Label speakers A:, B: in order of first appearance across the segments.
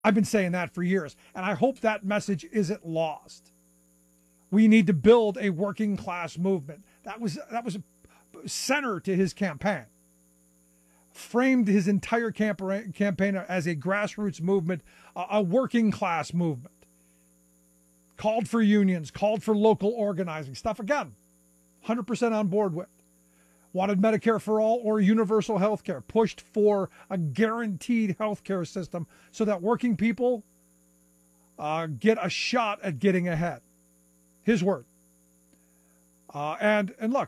A: I've been saying that for years, and I hope that message isn't lost. We need to build a working class movement. That was a center to his campaign. Framed his entire campaign as a grassroots movement, a working class movement. Called for unions, called for local organizing, stuff again, 100% on board with. Wanted Medicare for all or universal health care, pushed for a guaranteed health care system so that working people get a shot at getting ahead. His word. And look,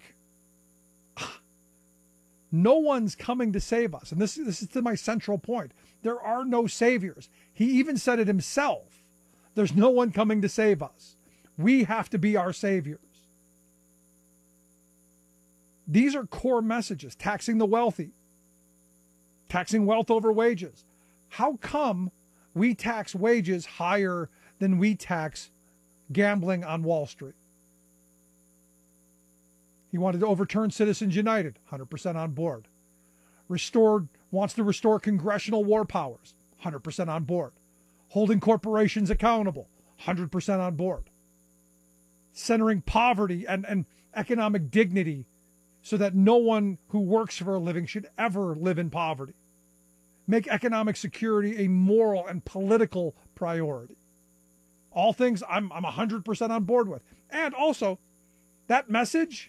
A: no one's coming to save us. And this is to my central point. There are no saviors. He even said it himself. There's no one coming to save us. We have to be our saviors. These are core messages. Taxing the wealthy. Taxing wealth over wages. How come we tax wages higher than we tax gambling on Wall Street? He wanted to overturn Citizens United, 100% on board. Wants to restore congressional war powers, 100% on board. Holding corporations accountable, 100% on board. Centering poverty and economic dignity so that no one who works for a living should ever live in poverty. Make economic security a moral and political priority. All things I'm 100% on board with. And also, that message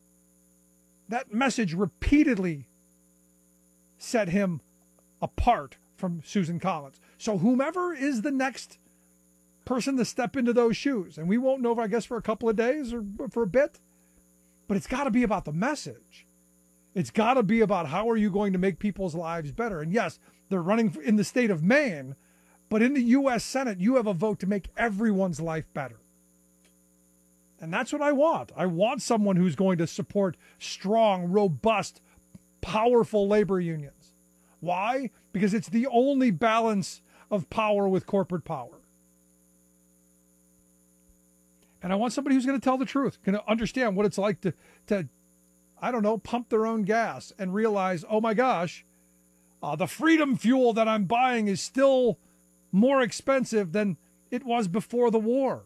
A: repeatedly set him apart from Susan Collins. So whomever is the next person to step into those shoes, and we won't know, I guess, for a couple of days or for a bit, but it's got to be about the message. It's got to be about how are you going to make people's lives better. And yes, they're running in the state of Maine, but in the U.S. Senate, you have a vote to make everyone's life better. And that's what I want. I want someone who's going to support strong, robust, powerful labor unions. Why? Because it's the only balance of power with corporate power. And I want somebody who's going to tell the truth, going to understand what it's like to I don't know, pump their own gas and realize, oh my gosh, the freedom fuel that I'm buying is still more expensive than it was before the war.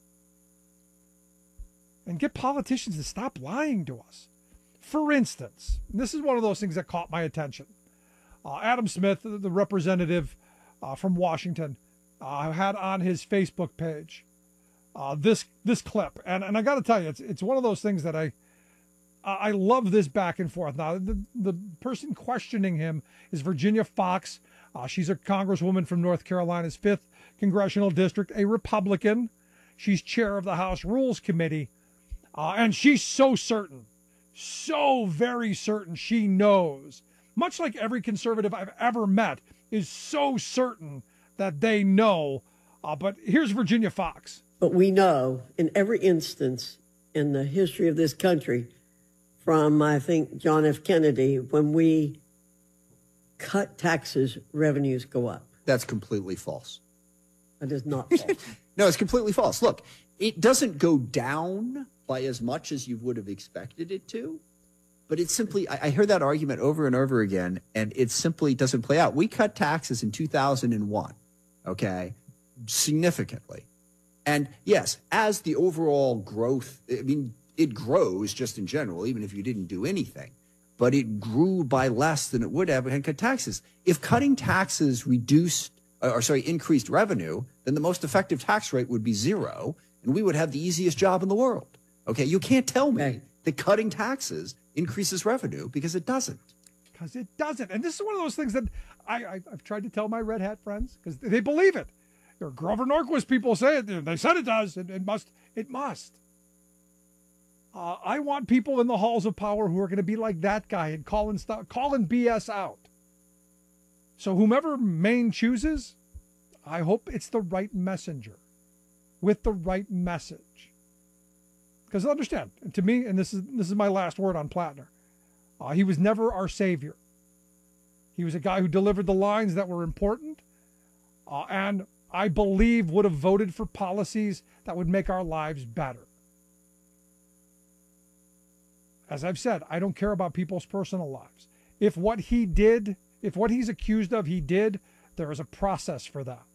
A: And get politicians to stop lying to us. For instance, this is one of those things that caught my attention. Adam Smith, the representative from Washington, had on his Facebook page this clip. And I got to tell you, it's one of those things that I love this back and forth. Now, the person questioning him is Virginia Fox. She's a congresswoman from North Carolina's 5th Congressional District, a Republican. She's chair of the House Rules Committee. And she's so certain, so very certain she knows, much like every conservative I've ever met is so certain that they know. But here's Virginia Fox.
B: But we know in every instance in the history of this country, from, I think, John F. Kennedy, when we cut taxes, revenues go up.
C: That's completely false.
B: That is not false.
C: No, it's completely false. Look, it doesn't go down by as much as you would have expected it to, but it's simply, I hear that argument over and over again, and it simply doesn't play out. We cut taxes in 2001, okay, significantly. And yes, as the overall growth, I mean, it grows just in general, even if you didn't do anything, but it grew by less than it would have had cut taxes. If cutting taxes increased revenue, then the most effective tax rate would be 0, and we would have the easiest job in the world. Okay, you can't tell me that cutting taxes increases revenue, because it doesn't.
A: Because it doesn't. And this is one of those things that I've tried to tell my red hat friends, because they believe it. Your Grover Norquist people say it. They said it does. It must. It must. I want people in the halls of power who are going to be like that guy and calling BS out. So whomever Maine chooses, I hope it's the right messenger with the right message. Because understand, to me, and this is my last word on Plattner, he was never our savior. He was a guy who delivered the lines that were important, and I believe would have voted for policies that would make our lives better. As I've said, I don't care about people's personal lives. If what he's accused of, he did, there is a process for that.